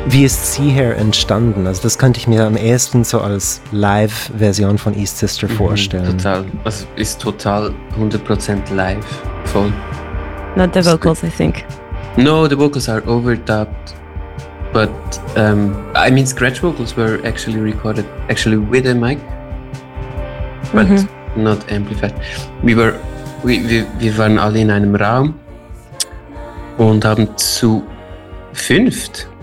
Wie ist See Here entstanden? Also das könnte ich mir am ehesten so als Live-Version von East Sister vorstellen. Total. Also ist total 100% live. Voll. Not the vocals, I think. No, the vocals are overdubbed. But scratch vocals were actually recorded with a mic, but not amplified. Wir waren alle in einem Raum und haben zu fünft